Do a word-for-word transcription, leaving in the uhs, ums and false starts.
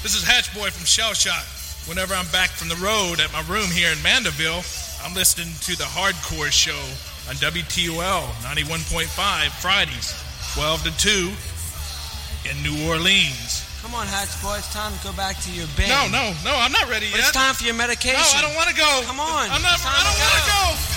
This is Hatchboy from Shell Shock. Whenever I'm back from the road at my room here in Mandeville, I'm listening to the Hardcore Show on W T U L ninety-one point five Fridays, twelve to two in New Orleans. Come on, Hatchboy, it's time to go back to your band. No, no, no, I'm not ready but yet. It's time for your medication. No, I don't want to go. Come on. I'm not, I don't want to go.